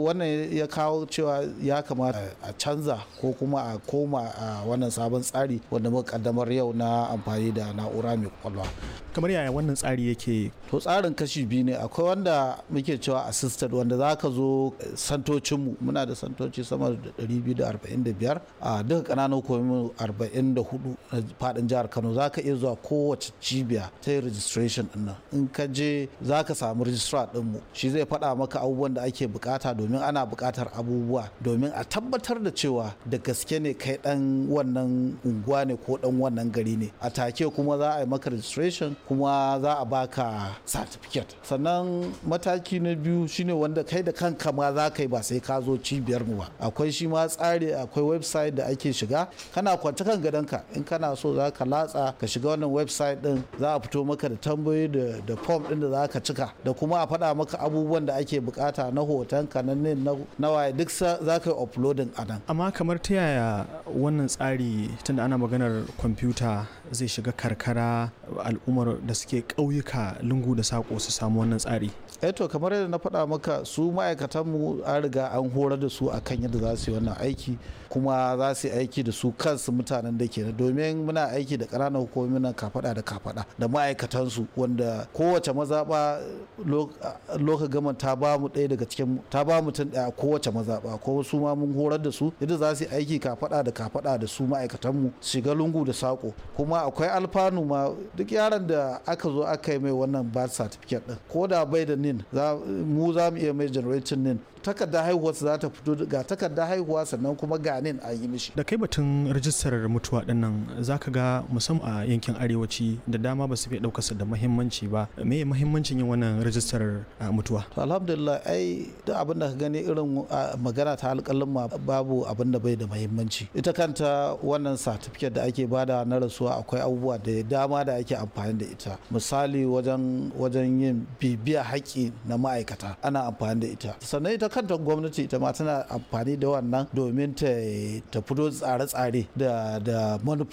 wannan ya kawo cewa ya kamata a canza ko kuma a koma a wannan sabon tsari wanda muka kaddamar yau na amfani da na'ura mai kwakwalwa. Kamar yaya wannan tsari yake? To tsarin kashi biyu ne, akwai wanda muke cewa assisted, wanda za ka zo santocinmu, muna da santoci sama da 245 a duka ƙananan hukumomi 44 na faɗin jihar Kano. Za ka iya zuwa kowace cibiya ta yi registration ɗin nan. In ka je za ka samu registrar ɗinmu, shi zai faɗa maka abubuwan da ake bukata, domin ana bukatar abubuwa domin a tabbatar da cewa da gaske ne kai ɗan wannan unguwa ne ko ɗan wannan gari ne. A take kuma za a yi maka registration kuma za a baka certificate. Sannan mataki na biyu shine wanda kai da kanka ma za ka yi, ba sai ka zo cibiyar mu ba. Akwai shi ma tsari, akwai website da ake shiga, kana kwance kan gadonka, in kana so za ka latsa ka shiga wannan website din, za a fito maka da tambayoyi da form din da za ka cika, da kuma a faɗa maka abubuwan da ake bukata na hotonka na waye, duk za ka yi uploading a nan. Amma kamar ta yaya wannan tsari, tunda ana maganar kwamfuta, zai shiga karkara, al'ummar da suke ƙauyuka, lungu da saƙo su samu wannan tsari? To kamar yadda na faɗa maka, su ma'aikatanmu an riga an horar da su akan yadda za su yi wannan aiki, kuma za su yi aiki da su kansu mutanen da ke, domin muna aiki da ƙananan hukumomi nan kafaɗa da kafaɗa da ma'aikatansu, wanda kowace mazaɓa loka gama ta ba mu ɗaya daga cikin, ta ba mutum ɗaya kowace mazaɓa, ko su ma mun horar da su yadda za su yi aiki kafaɗa da kafaɗa da su ma'aikatanmu, shiga lungu da saƙo. Kuma akwai alfanu ma, duk yaron da aka zo aka yi mai wannan birth certificate ɗin, ko da bai da nin, mu za mu iya mai generating nin, takardar haihuwarsa za ta fito, ga takardar haihuwa sannan kuma ga nin an yi mishi. Da kai batun rajistar mutuwa din nan, za ka ga musamman a yankin arewaci da dama ba su fi ɗaukarsa da muhimmanci ba. Me ya muhimmancin yin wannan rajistar mutuwa? To alhamdulillah, ai duk abin da ka gani irin magana ta alƙalin ma, babu abin da bai da muhimmanci. Ita kanta wannan certificate da ake bada na rasuwa, akwai abubuwa da dama da ake amfani da ita. Misali wajen yin bibiya haƙƙi na ma'aikata ana amfani da ita. Sannan ita kanta gwamnati ita ma tana amfani da wannan domin ta fito tsare-tsare da manufofi